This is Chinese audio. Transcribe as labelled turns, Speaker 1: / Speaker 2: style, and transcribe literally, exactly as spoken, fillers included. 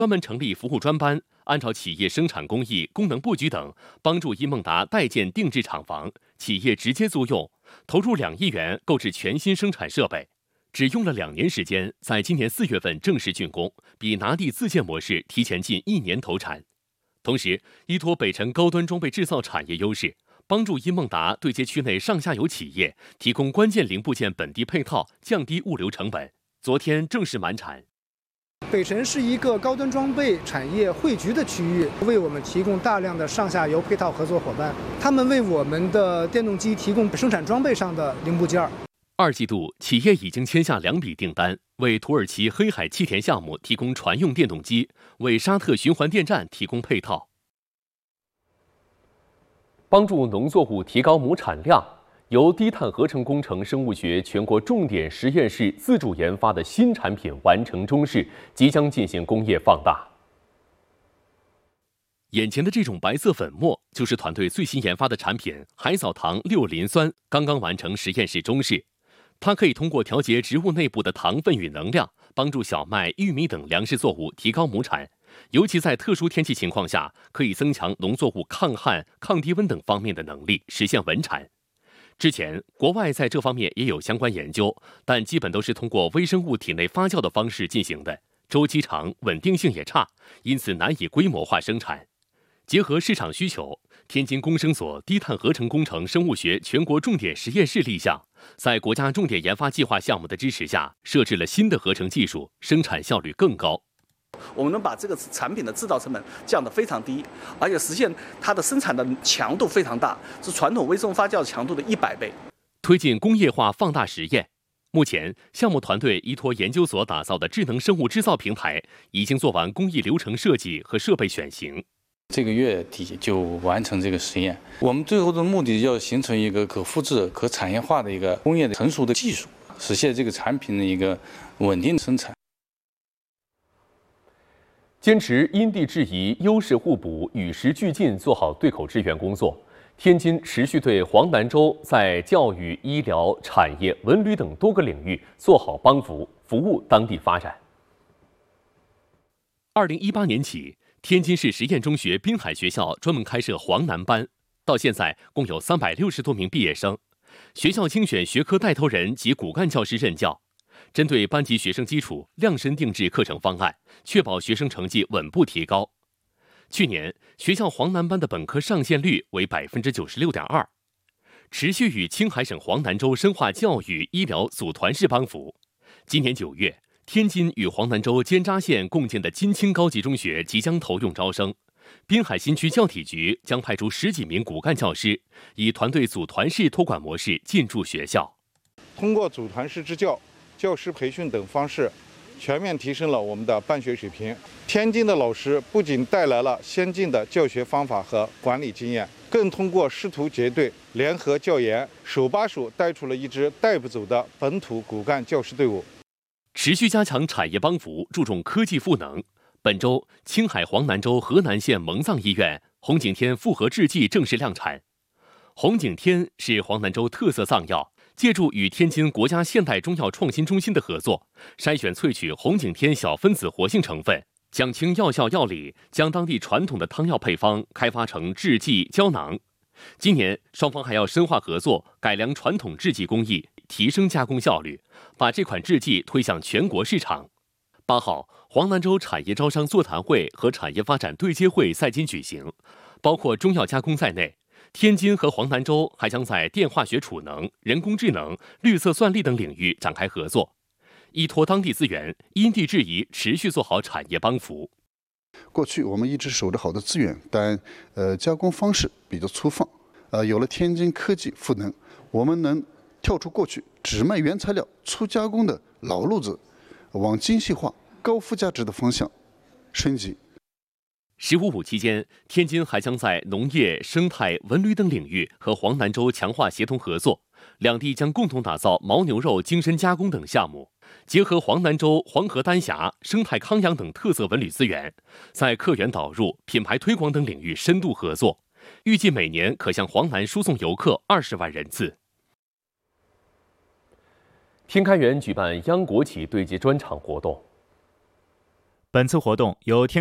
Speaker 1: 专门成立服务专班，按照企业生产工艺、功能布局等，帮助易孟达代建定制厂房，企业直接租用，投入两亿元购置全新生产设备。只用了两年时间，在今年四月份正式竣工，比拿地自建模式提前近一年投产。同时，依托北辰高端装备制造产业优势，帮助易孟达对接区内上下游企业，提供关键零部件本地配套，降低物流成本。昨天正式满产。
Speaker 2: 北辰是一个高端装备产业汇聚的区域，为我们提供大量的上下游配套合作伙伴，他们为我们的电动机提供生产装备上的零部件。
Speaker 1: 二季度，企业已经签下两笔订单，为土耳其黑海气田项目提供船用电动机，为沙特循环电站提供配套。帮助农作物提高亩产量，由低碳合成工程生物学全国重点实验室自主研发的新产品完成中试，即将进行工业放大。眼前的这种白色粉末，就是团队最新研发的产品海藻糖六磷酸，刚刚完成实验室中试。它可以通过调节植物内部的糖分与能量，帮助小麦、玉米等粮食作物提高亩产，尤其在特殊天气情况下，可以增强农作物抗旱、抗低温等方面的能力，实现稳产。之前，国外在这方面也有相关研究，但基本都是通过微生物体内发酵的方式进行的，周期长，稳定性也差，因此难以规模化生产。结合市场需求，天津工生所低碳合成工程生物学全国重点实验室立项，在国家重点研发计划项目的支持下，设置了新的合成技术，生产效率更高。
Speaker 3: 我们能把这个产品的制造成本降得非常低，而且实现它的生产的强度非常大，是传统微生物发酵强度的一百倍。
Speaker 1: 推进工业化放大实验。目前，项目团队依托研究所打造的智能生物制造平台，已经做完工艺流程设计和设备选型。
Speaker 4: 这个月底就完成这个实验。我们最后的目的要形成一个可复制、可产业化的一个工业的成熟的技术，实现这个产品的一个稳定生产。
Speaker 1: 坚持因地制宜、优势互补、与时俱进，做好对口支援工作。天津持续对黄南州在教育、医疗、产业、文旅等多个领域做好帮扶，服务当地发展。二零一八年起，天津市实验中学滨海学校专门开设黄南班，到现在共有三百六十多名毕业生。学校精选学科带头人及骨干教师任教，针对班级学生基础量身定制课程方案，确保学生成绩稳步提高。去年，学校黄南班的本科上线率为百分之九十六点二，持续与青海省黄南州深化教育、医疗组团式帮扶。今年九月，天津与黄南州尖扎县共建的金青高级中学即将投用招生，滨海新区教体局将派出十几名骨干教师，以团队组团式托管模式进驻学校。
Speaker 5: 通过组团式支教、教师培训等方式，全面提升了我们的办学水平。天津的老师不仅带来了先进的教学方法和管理经验，更通过师徒结对、联合教研，手把手带出了一支带不走的本土骨干教师队伍。
Speaker 1: 持续加强产业帮扶，注重科技赋能。本周，青海黄南州河南县蒙藏医院红景天复合制剂正式量产。红景天是黄南州特色藏药，借助与天津国家现代中药创新中心的合作，筛选萃取红景天小分子活性成分，讲清药效药理，将当地传统的汤药配方开发成制剂胶囊。今年，双方还要深化合作，改良传统制剂工艺，提升加工效率，把这款制剂推向全国市场。八号，黄南州产业招商座谈会和产业发展对接会在京举行，包括中药加工在内，天津和黄南州还将在电化学储能、人工智能、绿色算力等领域展开合作，依托当地资源，因地制宜，持续做好产业帮扶。
Speaker 6: 过去我们一直守着好的资源，但呃加工方式比较粗放。呃，有了天津科技赋能，我们能跳出过去只卖原材料、粗加工的老路子，往精细化、高附加值的方向升级。
Speaker 1: 十五五期间，天津还将在农业、生态、文旅等领域和黄南州强化协同合作，两地将共同打造牦牛肉精深加工等项目，结合黄南州黄河丹霞、生态康养等特色文旅资源，在客源导入、品牌推广等领域深度合作，预计每年可向黄南输送游客二十万人次。天开源举办央国企对接专场活动。
Speaker 7: 本次活动由天